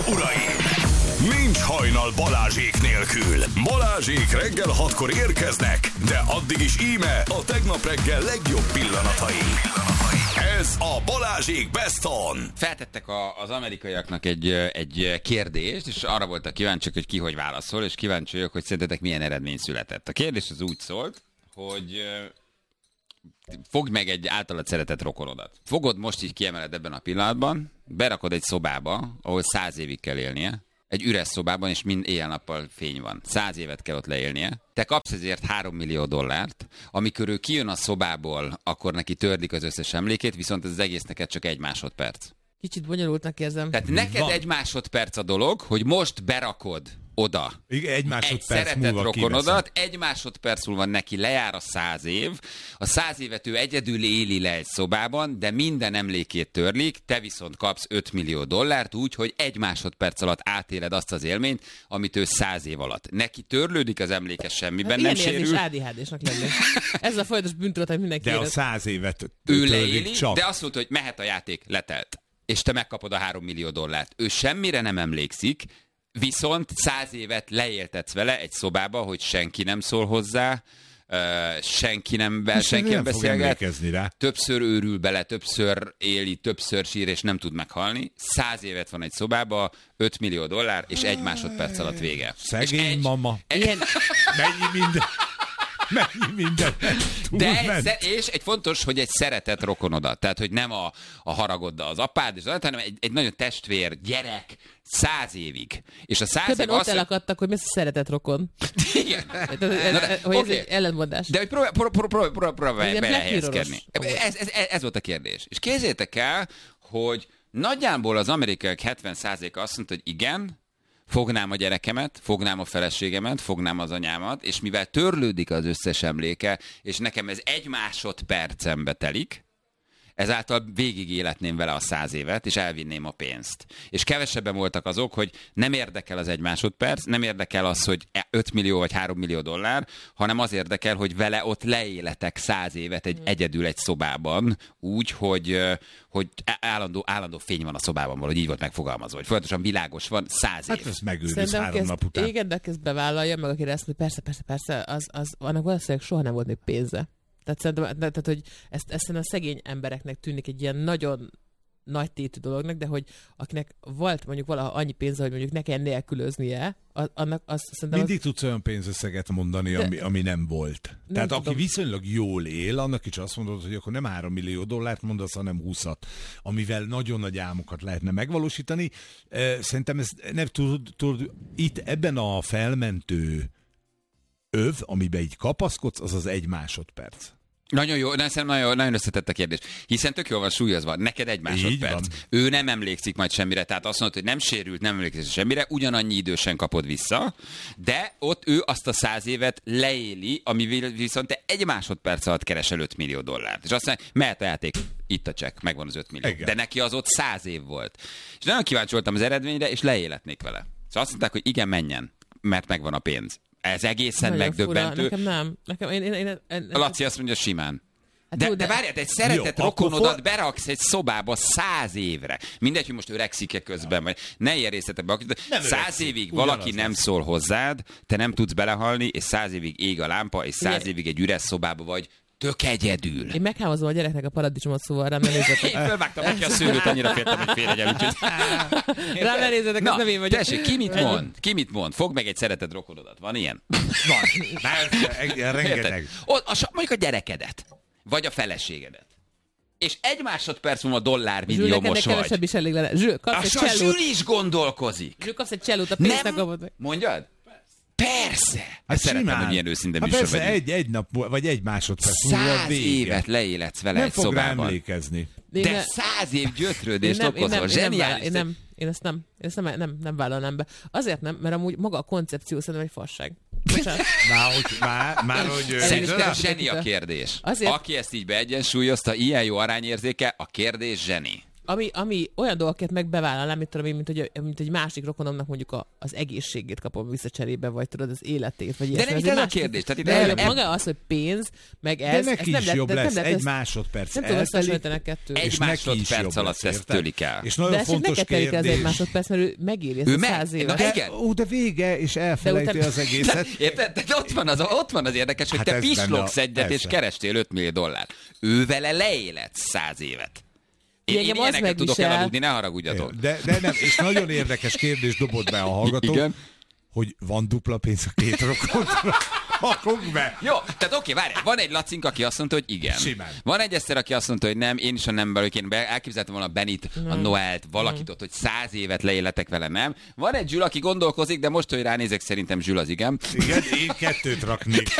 uraim! Nincs hajnal Balázsék nélkül. Balázsék reggel 6-kor érkeznek, de addig is íme a tegnap reggel legjobb pillanatai. Ez a Balázsék Best On. Feltettek az amerikaiaknak egy kérdést, és arra voltak kíváncsiak, hogy ki hogy válaszol, és kíváncsi vagyok, hogy szerintetek milyen eredmény született. A kérdés az úgy szólt, hogy fogd meg egy általad szeretett rokonodat. Fogod, most így kiemeled ebben a pillanatban, berakod egy szobába, ahol 100 évig kell élnie, egy üres szobában, és mind éjjel-nappal fény van. 100 évet kell ott leélnie. Te kapsz ezért $3 millió, amikor ő kijön a szobából, akkor neki törlik az összes emlékét, viszont ez az egész neked csak 1 másodperc. Kicsit bonyolultnak érzem. Tehát neked 1 másodperc a dolog, hogy most berakod oda egy szeretett rokonodat, 1 másodperc múlva neki lejár a 100 év, a 100 évet ő egyedül éli le egy szobában, de minden emlékét törlik, te viszont kapsz $5 millió úgy, hogy 1 másodperc alatt átéled azt az élményt, amit ő 100 év alatt. Neki törlődik az emléke, semmiben nem sérül. Ilyen érzés ADHD-snak lenni. Ez a folyamatos bűntudat, hogy mindenki de a 100 évet ő leéli, csak. De azt mondta, hogy mehet a játék, letelt. És te megkapod a $3 millió. Ő semmire nem emlékszik, viszont 100 évet leéltetsz vele egy szobába, hogy senki nem szól hozzá, senki nem beszélget, többször őrül bele, többször éli, többször sír, és nem tud meghalni. 100 évet van egy szobába, $5 millió, és 1 másodperc alatt vége. Szegény mama. Mennyi minden. De és egy fontos, hogy egy szeretett rokonodat. Tehát, hogy nem a haragoddal az apád, hanem egy nagyon testvér, gyerek, 100 évig. És a 100 év ott elakadtak, hogy mi ez a szeretett rokon. Igen. Hogy ez egy ellentmondás. De hogy próbálj belehelyezkedni. Ez volt a kérdés. És képzeljétek el, hogy nagyjából az amerikaiak 70%-a azt mondta, hogy igen, fognám a gyerekemet, fognám a feleségemet, fognám az anyámat, és mivel törlődik az összes emléke, és nekem ez 1 másodpercembe telik, ezáltal végig életném vele a 100 évet, és elvinném a pénzt. És kevesebben voltak azok, hogy nem érdekel az 1 másodperc, nem érdekel az, hogy $5 millió vagy $3 millió, hanem az érdekel, hogy vele ott leéletek 100 évet egyedül egy szobában, úgy, hogy állandó fény van a szobában, valahogy így volt megfogalmazva, hogy folyamatosan világos van 100 év. Hát ez megőriz 3 nap után. Igen, de ezt bevállalja, meg aki ezt mondja, persze, az annak valószínűleg soha nem volt még pénze. Tehát szerintem, hogy ezt a szegény embereknek tűnik egy ilyen nagyon nagy tétű dolognak, de hogy akinek volt mondjuk valaha annyi pénze, hogy mondjuk ne kell nélkülöznie, annak azt szerintem... Mindig tudsz olyan pénzösszeget mondani, ami nem volt. Tehát tudom. Aki viszonylag jól él, annak is azt mondod, hogy akkor nem $3 millió mondasz, hanem 20-at, amivel nagyon nagy álmokat lehetne megvalósítani. Szerintem ez nem tudod, itt ebben a felmentő öv, amiben így kapaszkodsz, az 1 másodperc. Nagyon jó, nagyon összetett a kérdés. Hiszen tök jól van súlyozva, neked 1 másodperc. Ő nem emlékszik majd semmire, tehát azt mondod, hogy nem sérült, nem emlékszik semmire, ugyanannyi idősen kapod vissza, de ott ő azt a 100 évet leéli, ami viszont te 1 másodperc alatt keresel $5 millió. És azt mondja, mehet a játék, itt a csekk, megvan az $5 millió. Igen. De neki az ott 100 év volt. És nagyon kíváncsi voltam az eredményre, és leéletnék vele. Szóval azt mondták, hogy igen, menjen, mert megvan a pénz. Ez egészen nagyon megdöbbentő. Fura. Nekem nem. Laci azt mondja simán. De várjál, egy szeretett rokonodat beraksz egy szobába 100 évre. Mindegy, hogy most öregszik-e közben, vagy ne ilyen részletekbe. 100 évig valaki nem szól hozzád, te nem tudsz belehalni, és 100 évig ég a lámpa, és 100 évig egy üres szobába vagy, tök egyedül. Én meghámozom a gyereknek a paradicsomot, szóval rám ne nézzetek. Én fölvágtam neki a szőlőt, annyira féltem, hogy félregyem, úgyhogy... Rám ne nézzetek, ez nem én vagyok. Tessék, ki mit mond? Fogd meg egy szeretett rokonodat. Van ilyen? Van. Rengeteg. Mondjuk a gyerekedet. Vagy a feleségedet. És 1 másodperc múlva dollármilliómos vagy. Kevesebb is elég lenne. A Zsül is gondolkozik. Kapsz egy csellót, a pénzt megkapod meg. Mondjad? Persze! Hát szeretem, hogy ilyen őszinte műsor persze, egy nap, vagy 1 másodperc. 100 évet leéletsz vele nem egy szobában. Nem fog emlékezni. De 100 év gyötrődést okozol. Zseniális. Én ezt nem vállalnám be. Azért nem, mert amúgy maga a koncepció szerintem egy fasság. Szerintem zseni a kérdés. Azért... Aki ezt így beegyensúlyozta, ilyen jó arányérzéke, a kérdés zseni. ami olyan dolgokat megbevállalnám, mint egy másik rokonomnak mondjuk az egészségét kapom vissza cserébe, vagy tudod, az életét, vagy de nem itt ez a kérdés. Tehát maga az, hogy pénz, meg ez... De neki is jobb lesz, egy másodperc. Nem tudom összehasonlítani a kettőt. Egy másodperc alatt ezt tölik el. És nagyon fontos kérdés. Az egy másodperc, mert ő megéri ezt a 100 évet. De vége, és elfelejti az egészet. Érted? Ott van az érdekes, hogy te pislogsz egyet, és kerestél $5 millió. Ő vele leélet 100 évet. Én ilyeneket tudok elaludni, ne haragudjatok. De nem, és nagyon érdekes kérdés dobott be a hallgató, hogy van dupla pénz a két rokonra. Hakunk be! Jó, tehát oké, várj, van egy Lacink, aki azt mondta, hogy igen. Simán. Van egy Eszter, aki azt mondta, hogy nem, én is a nem belőle, én elképzeltem volna a Benit, a Noelt, valakit ott, hogy 100 évet leéletek vele, nem. Van egy Zsül, aki gondolkozik, de most, hogy ránézek, szerintem Zsül az igen. Igen, én 2 raknék.